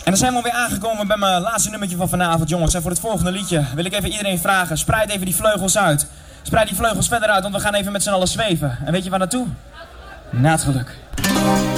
En dan zijn we alweer aangekomen bij mijn laatste nummertje van vanavond, jongens. En voor het volgende liedje wil ik even iedereen vragen, spreid even die vleugels uit. Spreid die vleugels verder uit, want we gaan even met z'n allen zweven. En weet je waar naartoe? Naar het geluk.